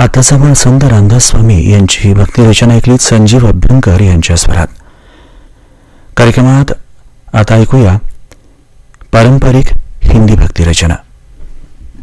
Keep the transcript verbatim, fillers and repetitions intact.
आताच आपण संत रामदास स्वामी यांची भक्तिरचना ऐकलीत संजीव अभ्यंकर यांच्या स्वरात. कार्यक्रमात आता ऐकूया पारंपरिक हिंदी भक्तिरचना.